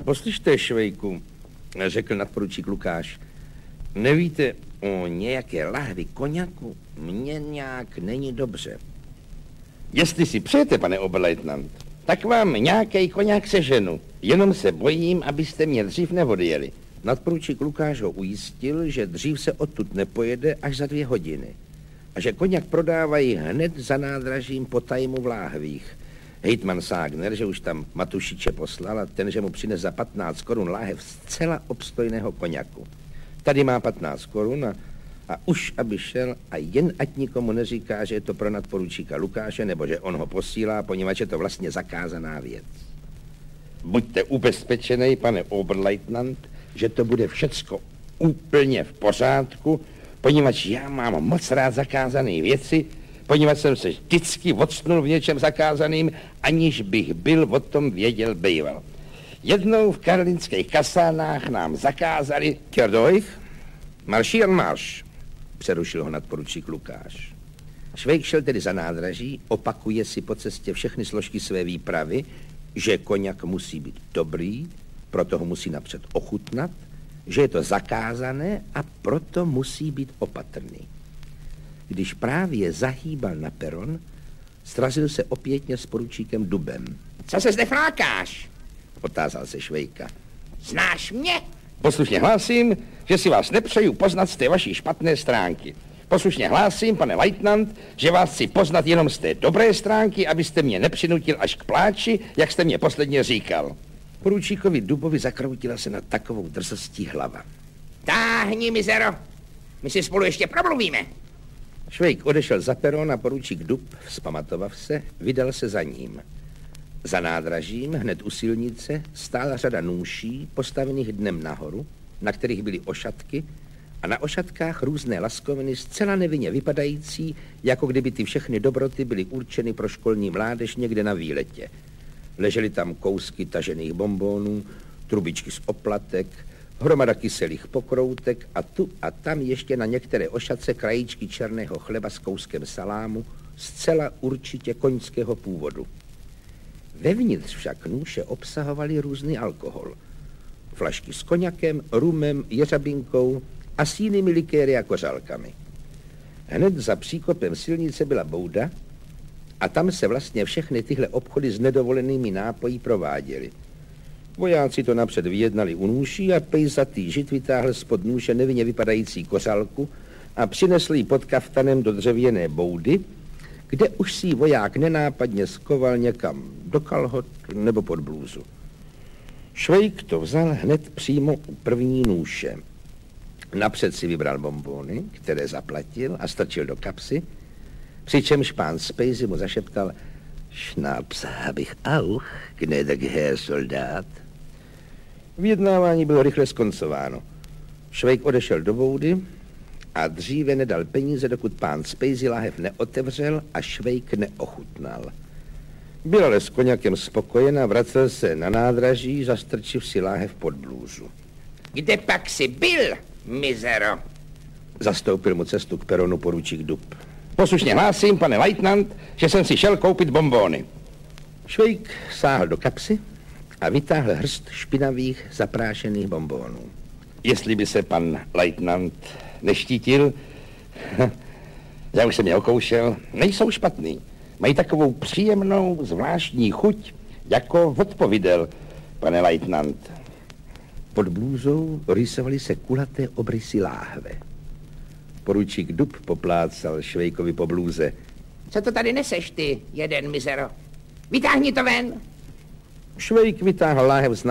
Poslyšte, Švejku, řekl nadporučík Lukáš, nevíte o nějaké lahvi koněku? Mně nějak není dobře. Jestli si přejete, pane oberleutnant, tak vám nějaký koněk seženu. Jenom se bojím, abyste mě dřív neodjeli. Nadporučík Lukáš ho ujistil, že dřív se odtud nepojede až za 2 hodiny. A že koněk prodávají hned za nádražím po tajmu v láhvích. Hejtman Ságner, že už tam Matušiče poslal a ten, že mu přines za 15 korun láhev zcela obstojného koněku. Tady má 15 korun a už aby šel a jen ať nikomu neříká, že je to pro nadporučíka Lukáše, nebo že on ho posílá, poněvadž je to vlastně zakázaná věc. Buďte ubezpečený, pane oberleutnant, že to bude všecko úplně v pořádku, poněvadž já mám moc rád zakázané věci, poněvadž jsem se vždycky odstnul v něčem zakázaným, aniž bych byl o tom věděl býval. Jednou v karlínských kasárnách nám zakázali... Kjerdojch, maršier marš, přerušil ho nadporučík Lukáš. Švejk šel tedy za nádraží, opakuje si po cestě všechny složky své výpravy, že koněk musí být dobrý, proto ho musí napřed ochutnat, že je to zakázané a proto musí být opatrný. Když právě zahýbal na peron, srazil se opětně s poručíkem Dubem. Co se zde flákáš? Otázal se Švejka. Znáš mě? Poslušně hlásím, že si vás nepřeju poznat z té vaší špatné stránky. Poslušně hlásím, pane leutnant, že vás chci poznat jenom z té dobré stránky, abyste mě nepřinutil až k pláči, jak jste mě posledně říkal. Poručíkovi Dubovi zakroutila se na takovou drzostí hlava. Táhni, mizero, my si spolu ještě promluvíme. Švejk odešel za peron a poručík Dub, vzpamatovav se, vydal se za ním. Za nádražím, hned u silnice, stála řada nůší, postavených dnem nahoru, na kterých byly ošatky, a na ošatkách různé laskoviny zcela nevinně vypadající, jako kdyby ty všechny dobroty byly určeny pro školní mládež někde na výletě. Ležely tam kousky tažených bonbonů, trubičky z oplatek, hromada kyselých pokroutek a tu a tam ještě na některé ošatce krajíčky černého chleba s kouskem salámu, zcela určitě koňského původu. Vevnitř však nůše obsahovaly různý alkohol. Flašky s koněkem, rumem, jeřabinkou a s jinými likéry a kořálkami. Hned za příkopem silnice byla bouda a tam se vlastně všechny tyhle obchody s nedovolenými nápoji prováděly. Vojáci to napřed vyjednali u nůší a pejsatý žid vytáhl spod nůše nevinně vypadající kořálku a přinesl ji pod kaftanem do dřevěné boudy, kde už si voják nenápadně skoval někam do kalhot nebo pod blůzu. Švejk to vzal hned přímo u první nůše. Napřed si vybral bonbony, které zaplatil a strčil do kapsy, přičemž pán Spejzy mu zašeptal: Schnaps hab ich auch, gnädiger Herr Soldat. Vyjednávání bylo rychle skoncováno. Švejk odešel do boudy a dříve nedal peníze, dokud pán Spejzy láhev neotevřel a Švejk neochutnal. Byl ale s koněkem spokojen a vracel se na nádraží, zastrčив si láhev pod blůzu. Kde pak jsi byl, mizero? Zastoupil mu cestu k peronu poručík Dub. Poslušně hlásím, pane leutnant, že jsem si šel koupit bonbony. Švejk sáhl do kapsy a vytáhl hrst špinavých zaprášených bonbonů. Jestli by se pan leutnant neštítil, já už jsem je okoušel, nejsou špatný. Mají takovou příjemnou, zvláštní chuť, jako odpovídal, pane leutnant. Pod blůzou rýsovaly se kulaté obrysy láhve. Poručík Dub poplácal Švejkovi po blůze. Co to tady neseš ty, jeden mizero? Vytáhni to ven. Švejk vytáhl láhev z